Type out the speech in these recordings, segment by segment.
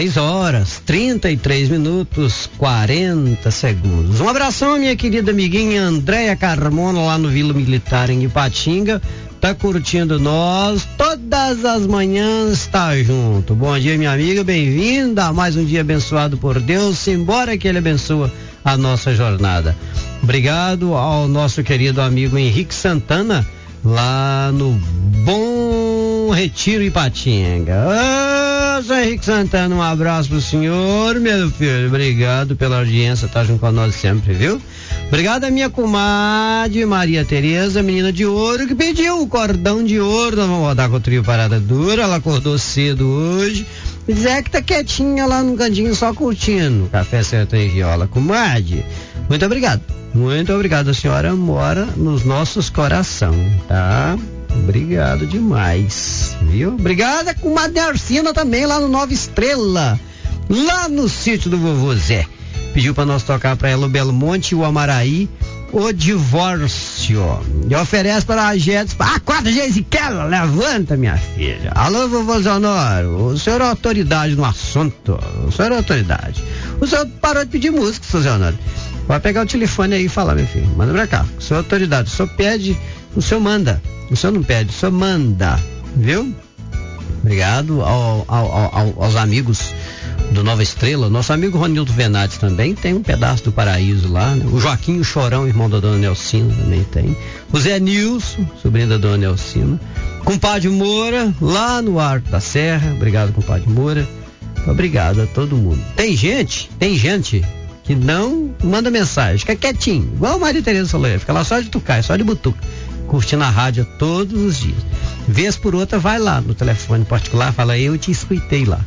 6h33, 40 segundos. Um abração, minha querida amiguinha Andréia Carmona, lá no Vila Militar em Ipatinga. Tá curtindo nós, todas as manhãs tá junto. Bom dia, minha amiga, bem-vinda a mais um dia abençoado por Deus. Simbora que Ele abençoa a nossa jornada. Obrigado ao nosso querido amigo Henrique Santana, lá no Bom Retiro Ipatinga. Seu Henrique Santana, um abraço pro senhor, meu filho. Obrigado pela audiência, tá junto com nós sempre, viu? Obrigado a minha comadre Maria Tereza, menina de ouro, que pediu o cordão de ouro. Nós vamos rodar com o trio Parada Dura. Ela acordou cedo hoje. E Zé que tá quietinha lá no cantinho só curtindo Café Sertão e Viola. Comadre, muito obrigado. Muito obrigado, a senhora mora nos nossos coração, tá? Obrigado demais, viu? Obrigada, comadre Arcina também, lá no Nova Estrela, lá no sítio do vovô Zé. Pediu pra nós tocar pra ela o Belmonte e o Amaraí, o Divórcio. E oferece para a Jetos. Acorda, Geisiquela, levanta, minha filha. Alô, vovô Zonoro, o senhor é autoridade no assunto. O senhor é autoridade. O senhor parou de pedir música, seu Zonoro. Vai pegar o telefone aí e falar, meu filho. Manda pra cá. O senhor é autoridade. O senhor pede, o senhor manda. O senhor não pede, o senhor manda. Viu? Obrigado aos amigos do Nova Estrela. Nosso amigo Ronildo Venades também tem um pedaço do paraíso lá, né? O Joaquim o Chorão, irmão da dona Nelcina, também tem. O Zé Nilson, sobrinho da dona Nelcina. Compadre Moura, lá no Arco da Serra. Obrigado, compadre Moura. Obrigado a todo mundo. Tem gente que não manda mensagem, fica quietinho, igual a Maria Tereza Soleil, fica lá só de tucaia, só de butuca, curtindo a rádio todos os dias. Vez por outra vai lá no telefone particular, fala, eu te escutei lá.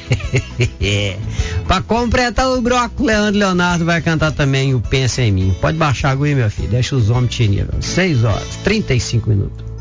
Pra completar o bloco, Leandro vai cantar também o Pensa em Mim. Pode baixar a água aí, meu filho, deixa os homens te nível. 6h35.